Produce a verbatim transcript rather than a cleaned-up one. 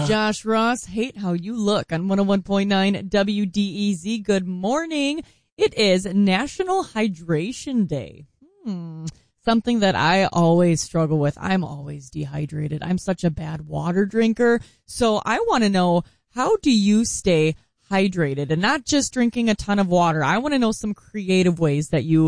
Josh Ross. Hate how you look on one oh one point nine W D E Z. Good morning. It is National Hydration Day. Hmm. Something that I always struggle with. I'm always dehydrated. I'm such a bad water drinker. So I want to know, how do you stay hydrated and not just drinking a ton of water? I want to know some creative ways that you